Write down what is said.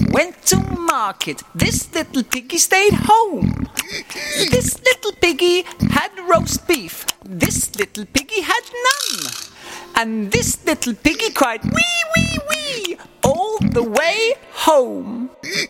went to market. This little piggy stayed home. This little piggy had roast beef. This little piggy had none. And this little piggy cried, wee, wee, wee, all the way home.